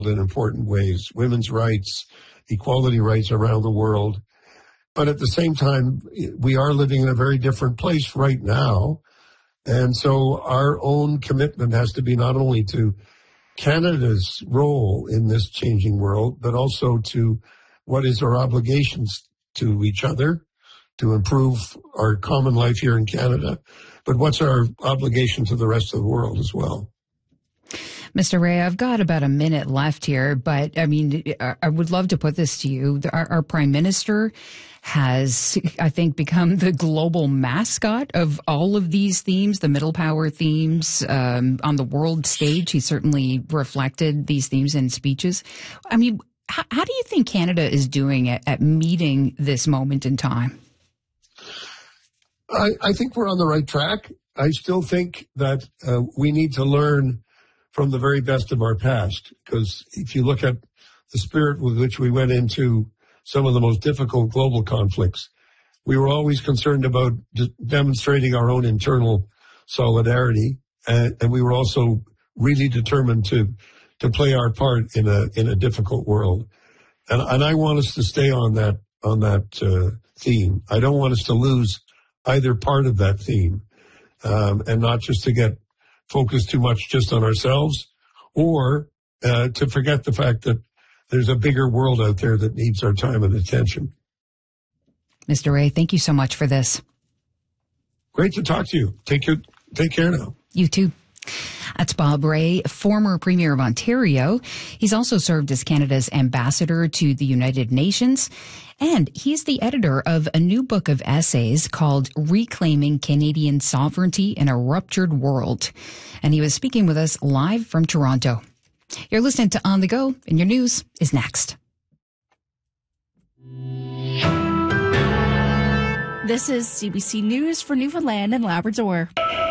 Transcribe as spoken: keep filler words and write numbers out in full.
in important ways, women's rights, equality rights around the world. But at the same time, we are living in a very different place right now. And so our own commitment has to be not only to Canada's role in this changing world, but also to what is our obligations to each other to improve our common life here in Canada, but what's our obligation to the rest of the world as well. Mister Ray, I've got about a minute left here, but I mean, I would love to put this to you. Our, our Prime Minister has, I think, become the global mascot of all of these themes, the middle power themes um, on the world stage. He certainly reflected these themes in speeches. I mean, how, how do you think Canada is doing at, at meeting this moment in time? I, I think we're on the right track. I still think that uh, we need to learn from the very best of our past, because if you look at the spirit with which we went into some of the most difficult global conflicts, we were always concerned about d- demonstrating our own internal solidarity, and, and we were also really determined to to play our part in a in a difficult world. And, and I want us to stay on that on that uh, theme. I don't want us to lose either part of that theme, um, and not just to get focused too much just on ourselves, or uh, to forget the fact that there's a bigger world out there that needs our time and attention. Mister Ray, thank you so much for this. Great to talk to you. Take care, take care now. You too. That's Bob Rae, former Premier of Ontario. He's also served as Canada's ambassador to the United Nations, and he's the editor of a new book of essays called Reclaiming Canadian Sovereignty in a Ruptured World. And he was speaking with us live from Toronto. You're listening to On the Go, and your news is next. This is C B C News for Newfoundland and Labrador.